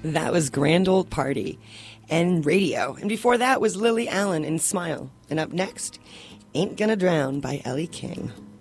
That was Grand Old Party and Radio. And before that was Lily Allen and Smile. And up next, Ain't Gonna Drown by Ellie King.